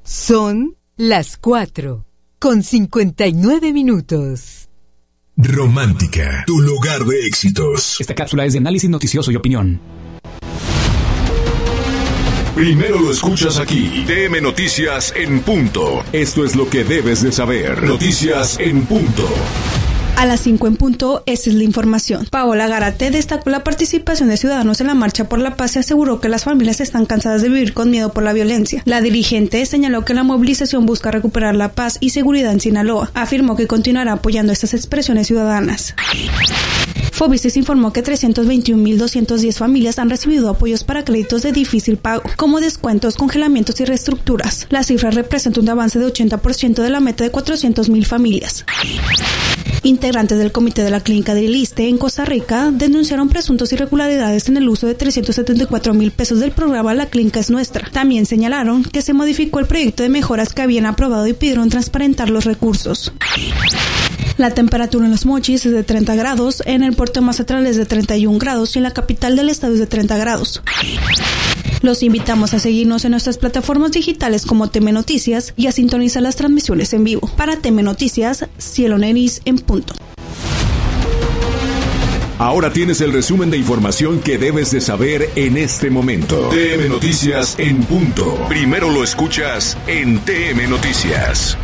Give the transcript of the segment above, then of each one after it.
Son las 4:59. Romántica, tu lugar de éxitos. Esta cápsula es de análisis noticioso y opinión. Primero lo escuchas aquí. TM Noticias en punto. Esto es lo que debes de saber. Noticias en punto. A las 5 en punto, esta es la información. Paola Gárate destacó la participación de ciudadanos en la Marcha por la Paz y aseguró que las familias están cansadas de vivir con miedo por la violencia. La dirigente señaló que la movilización busca recuperar la paz y seguridad en Sinaloa. Afirmó que continuará apoyando estas expresiones ciudadanas. Fobices informó que 321.210 familias han recibido apoyos para créditos de difícil pago, como descuentos, congelamientos y reestructuras. La cifra representa un avance de 80% de la meta de 400.000 familias. Integrantes del comité de la clínica del ISSSTE en Costa Rica denunciaron presuntos irregularidades en el uso de 374.000 pesos del programa La Clínica es Nuestra. También señalaron que se modificó el proyecto de mejoras que habían aprobado y pidieron transparentar los recursos. La temperatura en Los Mochis es de 30 grados, en el puerto de Mazatlán es de 31 grados y en la capital del estado es de 30 grados. Los invitamos a seguirnos en nuestras plataformas digitales como TM Noticias y a sintonizar las transmisiones en vivo. Para TM Noticias, Cielo Neris en punto. Ahora tienes el resumen de información que debes de saber en este momento. TM Noticias en punto. Primero lo escuchas en TM Noticias.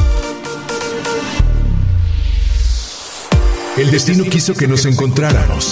El destino quiso que nos encontráramos.